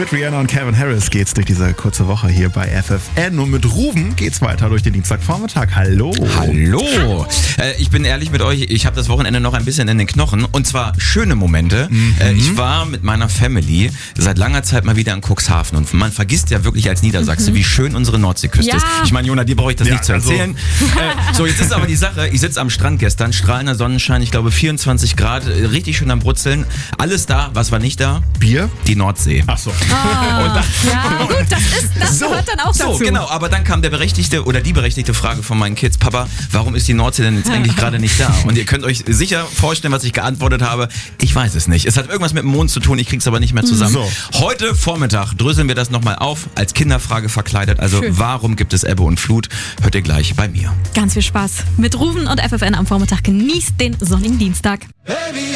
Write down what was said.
Mit Rihanna und Calvin Harris geht's durch diese kurze Woche hier bei FFN. Und mit Ruben geht's weiter durch den Dienstagvormittag. Hallo. Hallo. Ich bin ehrlich mit euch, ich habe das Wochenende noch ein bisschen in den Knochen. Und zwar schöne Momente. Ich war mit meiner Family seit langer Zeit mal wieder in Cuxhaven. Und man vergisst ja wirklich als Niedersachse, wie schön unsere Nordseeküste ist. Ich meine, Jona, dir brauche ich das nicht zu erzählen. So, jetzt ist aber die Sache, ich sitze am Strand gestern, strahlender Sonnenschein, ich glaube 24 Grad, richtig schön am Brutzeln. Alles da, was war nicht da? Bier? Die Nordsee. Ach so. Gut, das gehört dann auch dazu. So, genau, aber dann kam die berechtigte Frage von meinen Kids: Papa, warum ist die Nordsee denn jetzt eigentlich gerade nicht da? Und ihr könnt euch sicher vorstellen, was ich geantwortet habe. Ich weiß es nicht. Es hat irgendwas mit dem Mond zu tun, ich krieg's aber nicht mehr zusammen. So. Heute Vormittag dröseln wir das nochmal auf, als Kinderfrage verkleidet. Also schön. Warum gibt es Ebbe und Flut? Hört ihr gleich bei mir. Ganz viel Spaß mit Ruben und FFN am Vormittag. Genießt den sonnigen Dienstag.